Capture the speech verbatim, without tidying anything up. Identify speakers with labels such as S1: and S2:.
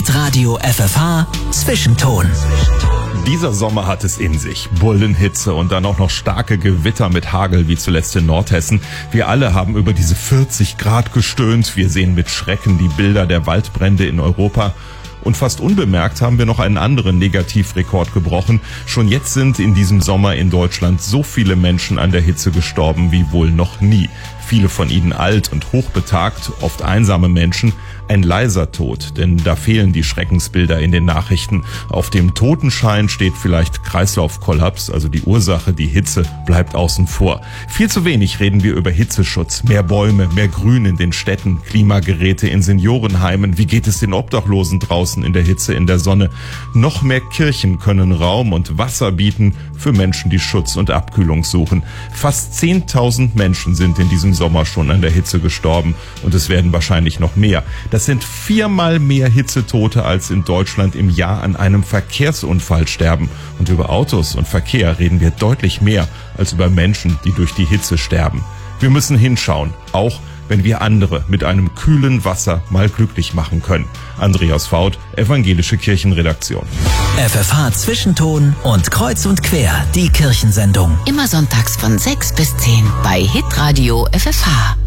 S1: Hitradio F F H Zwischenton.
S2: Dieser Sommer hat es in sich. Bullenhitze und dann auch noch starke Gewitter mit Hagel wie zuletzt in Nordhessen. Wir alle haben über diese vierzig Grad gestöhnt. Wir sehen mit Schrecken die Bilder der Waldbrände in Europa. Und fast unbemerkt haben wir noch einen anderen Negativrekord gebrochen. Schon jetzt sind in diesem Sommer in Deutschland so viele Menschen an der Hitze gestorben wie wohl noch nie. Viele von ihnen alt und hochbetagt, oft einsame Menschen. Ein leiser Tod, denn da fehlen die Schreckensbilder in den Nachrichten. Auf dem Totenschein steht vielleicht Kreislaufkollaps, also die Ursache, die Hitze, bleibt außen vor. Viel zu wenig reden wir über Hitzeschutz. Mehr Bäume, mehr Grün in den Städten, Klimageräte in Seniorenheimen. Wie geht es den Obdachlosen draußen in der Hitze, in der Sonne? Noch mehr Kirchen können Raum und Wasser bieten für Menschen, die Schutz und Abkühlung suchen. Fast zehntausend Menschen sind in diesem Sommer schon an der Hitze gestorben und es werden wahrscheinlich noch mehr. Das sind viermal mehr Hitzetote, als in Deutschland im Jahr an einem Verkehrsunfall sterben. Und über Autos und Verkehr reden wir deutlich mehr als über Menschen, die durch die Hitze sterben. Wir müssen hinschauen, auch wenn wir andere mit einem kühlen Wasser mal glücklich machen können. Andreas Faut, Evangelische Kirchenredaktion.
S1: F F H Zwischenton und Kreuz und Quer, die Kirchensendung.
S3: Immer sonntags von sechs bis zehn bei Hitradio F F H.